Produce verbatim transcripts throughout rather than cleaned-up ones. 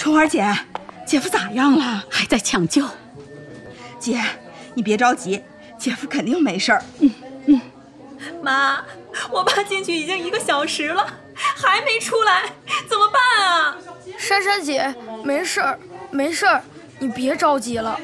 春花姐，姐夫咋样了？ 还在抢救。 姐，你别着急，姐夫肯定没事儿。 嗯嗯。 妈，我爸进去已经一个小时了，还没出来，怎么办啊？ 珊珊姐，没事儿，没事儿，你别着急了。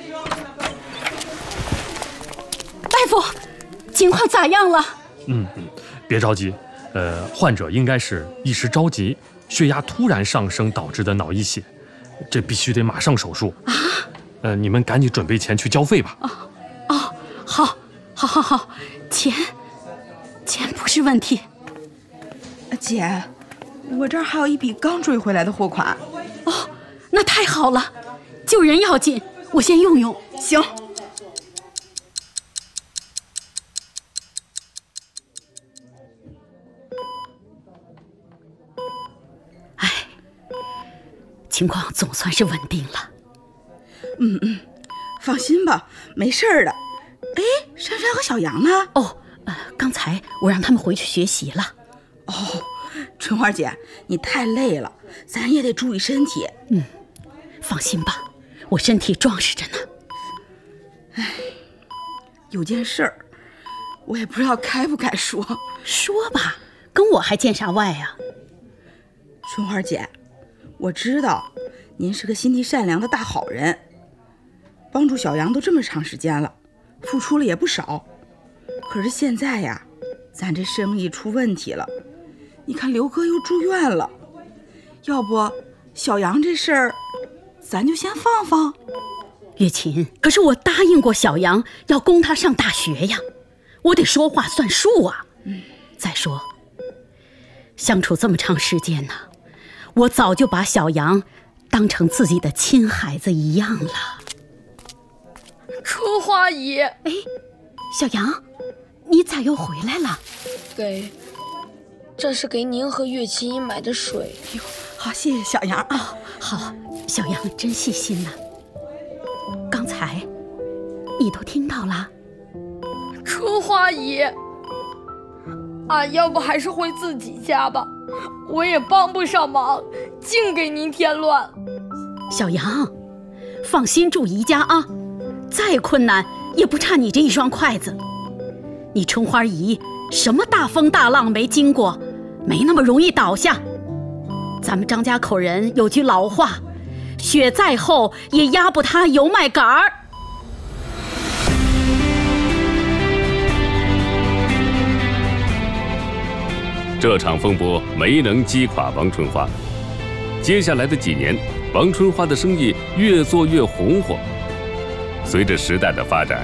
大夫，情况咋样了？ 嗯嗯，别着急，呃，患者应该是一时着急，血压突然上升导致的脑溢血，这必须得马上手术啊！ 呃，你们赶紧准备钱去交费吧。 哦哦，好，好，好，好，钱，钱不是问题。 姐，我这儿还有一笔刚追回来的货款。 哦，那太好了，救人要紧，我先用用。 行。 哎，情况总算是稳定了。 嗯嗯，放心吧，没事儿的。哎，珊珊和小杨呢？ 哦，呃，刚才我让他们回去学习了。 哦，春花姐，你太累了，咱也得注意身体。 嗯，放心吧，我身体壮实着呢。 哎，有件事儿，我也不知道该不该说。 说吧，跟我还见啥外呀？ 春花姐，我知道您是个心地善良的大好人，帮助小杨都这么长时间了，付出了也不少。可是现在呀，咱这生意出问题了，你看刘哥又住院了，要不小杨这事儿咱就先放放。 月琴，可是我答应过小杨要供他上大学呀，我得说话算数啊。 嗯， 再说相处这么长时间呢，我早就把小杨当成自己的亲孩子一样了。 春花姨， 哎，小杨，你咋又回来了？ 给，这是给您和岳琴姨买的水。 哟，好，谢谢小杨啊。 哦，好，小杨真细心呐。刚才你都听到了？ 春花姨，俺要不还是回自己家吧，我也帮不上忙，净给您添乱。 小杨，放心住宜家啊，再困难也不差你这一双筷子。你春花姨什么大风大浪没经过，没那么容易倒下。咱们张家口人有句老话，雪再厚也压不塌油麦秆儿。 这场风波没能击垮王春花，接下来的几年，王春花的生意越做越红火。随着时代的发展，